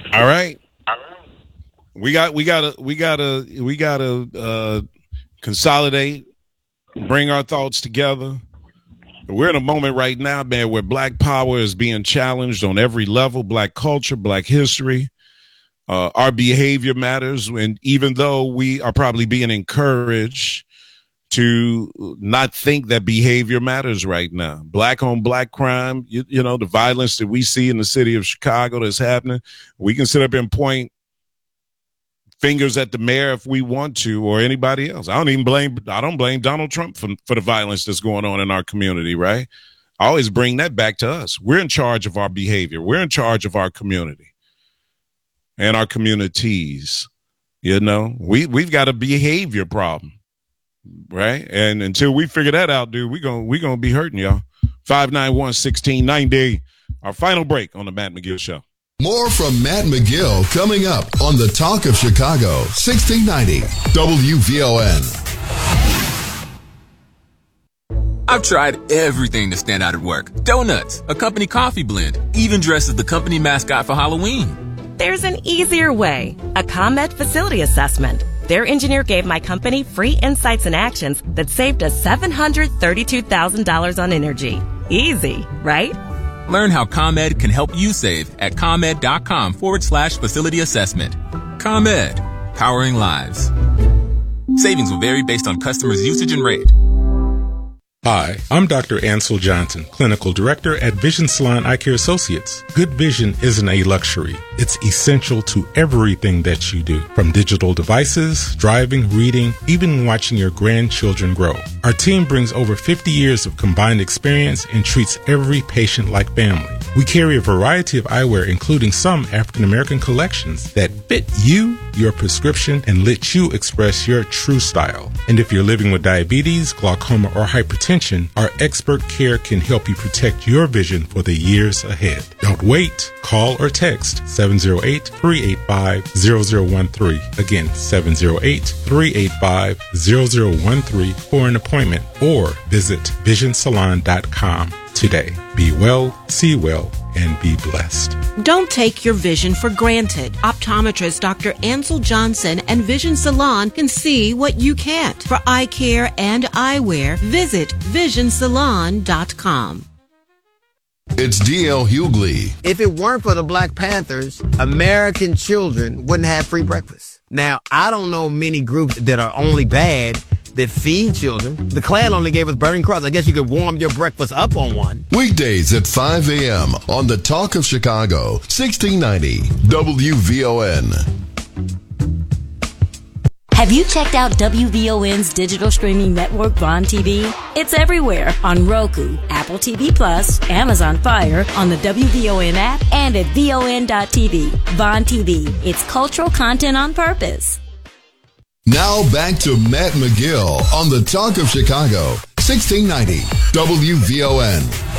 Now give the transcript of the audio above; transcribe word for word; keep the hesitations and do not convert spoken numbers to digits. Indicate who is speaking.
Speaker 1: All right. We got we gotta we gotta we gotta uh, consolidate, bring our thoughts together. We're in a moment right now, man, where Black power is being challenged on every level. Black culture, Black history, uh, our behavior matters. And even though we are probably being encouraged to not think that behavior matters right now, Black on Black crime, you, you know, the violence that we see in the city of Chicago that's happening, we can sit up and point fingers at the mayor if we want to, or anybody else. I don't even blame, I don't blame Donald Trump for, for the violence that's going on in our community, right? I always bring that back to us. We're in charge of our behavior. We're in charge of our community and our communities. You know, we, we've got a behavior problem, right? And until we figure that out, dude, we're going we gonna be hurting y'all. five nine one, one six nine zero, our final break on the Matt McGill Show.
Speaker 2: More from Matt McGill coming up on the Talk of Chicago, sixteen ninety W V O N.
Speaker 3: I've tried everything to stand out at work. Donuts, a company coffee blend, even dressed as the company mascot for Halloween.
Speaker 4: There's an easier way, a ComEd facility assessment. Their engineer gave my company free insights and actions that saved us seven hundred thirty-two thousand dollars on energy. Easy, right?
Speaker 3: Learn how ComEd can help you save at ComEd.com forward slash facility assessment. ComEd, powering lives. Savings will vary based on customers' usage and rate.
Speaker 5: Hi, I'm Doctor Ansel Johnson, Clinical Director at Vision Salon Eye Care Associates. Good vision isn't a luxury. It's essential to everything that you do, from digital devices, driving, reading, even watching your grandchildren grow. Our team brings over fifty years of combined experience and treats every patient like family. We carry a variety of eyewear, including some African American collections that fit you, your prescription, and let you express your true style. And if you're living with diabetes, glaucoma, or hypertension, our expert care can help you protect your vision for the years ahead. Don't wait. Call or text seven oh eight, three eight five, zero zero one three. Again, seven oh eight, three eight five, zero zero one three for an appointment, or visit vision salon dot com today. Be well, see well, and be blessed.
Speaker 6: Don't take your vision for granted. Optometrist Doctor Ansel Johnson and Vision Salon can see what you can't. For eye care and eyewear, visit vision salon dot com.
Speaker 2: It's D L Hughley.
Speaker 7: If it weren't for the Black Panthers, American children wouldn't have free breakfast. Now, I don't know many groups that are only bad that feed children. The Klan only gave us Burning Cross. I guess you could warm your breakfast up on one.
Speaker 2: Weekdays at five a.m. on the Talk of Chicago, sixteen ninety W V O N.
Speaker 8: Have you checked out W V O N's digital streaming network, Vaughn T V? It's everywhere on Roku, Apple T V Plus, Amazon Fire, on the W V O N app, and at V O N dot T V. Vaughn T V. It's cultural content on purpose.
Speaker 2: Now back to Matt McGill on the Talk of Chicago, sixteen ninety W V O N.